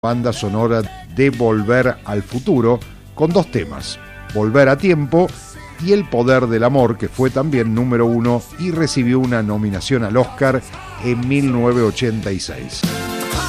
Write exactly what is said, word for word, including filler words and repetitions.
banda sonora de Volver al Futuro, con dos temas, Volver a Tiempo y El Poder del Amor, que fue también número uno y recibió una nominación al Oscar en mil novecientos ochenta y seis.